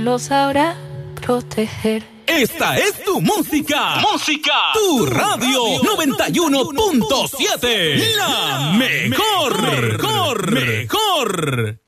lo sabrá proteger. Esta es tu música. Música. Tu radio 91.7. La mejor.